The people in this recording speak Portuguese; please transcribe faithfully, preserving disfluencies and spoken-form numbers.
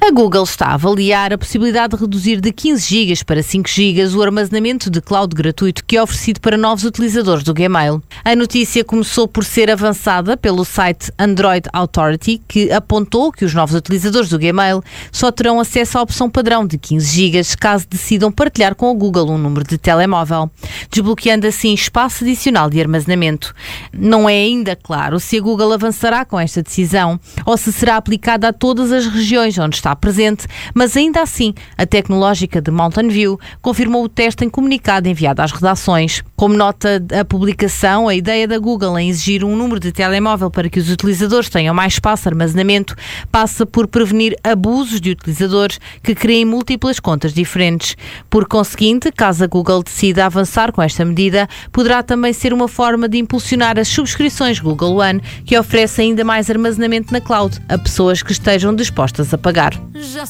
A Google está a avaliar a possibilidade de reduzir de quinze gigas para cinco gigas o armazenamento de cloud gratuito que é oferecido para novos utilizadores do Gmail. A notícia começou por ser avançada pelo site Android Authority, que apontou que os novos utilizadores do Gmail só terão acesso à opção padrão de quinze gigas caso decidam partilhar com a Google um número de telemóvel, desbloqueando assim espaço adicional de armazenamento. Não é ainda claro se a Google avançará com esta decisão ou se será aplicada a todas as regiões onde está presente, mas ainda assim, a tecnológica de Mountain View confirmou o teste em comunicado enviado às redações. Como nota a publicação, a ideia da Google em exigir um número de telemóvel para que os utilizadores tenham mais espaço de armazenamento passa por prevenir abusos de utilizadores que criem múltiplas contas diferentes. Por conseguinte, caso a Google decida avançar com esta medida, poderá também ser uma forma de impulsionar as subscrições Google One, que oferece ainda mais armazenamento na cloud a pessoas que estejam dispostas a pagar.